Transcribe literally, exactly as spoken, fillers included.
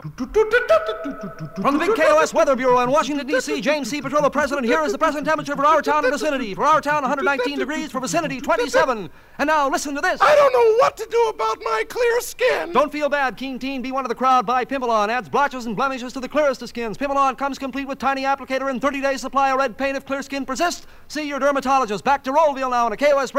From the big K O S Weather Bureau in Washington, D C, James C. Petrolo, President, here is the present temperature for our town and vicinity. For our town, one hundred nineteen degrees. For vicinity, twenty-seven. And now, listen to this. I don't know what to do about my clear skin. Don't feel bad, keen teen. Be one of the crowd. Buy Pimpelon. Adds blotches and blemishes to the clearest of skins. Pimpelon comes complete with tiny applicator and thirty-day supply of red paint if clear skin persists. See your dermatologist. Back to Rollville now on a K O S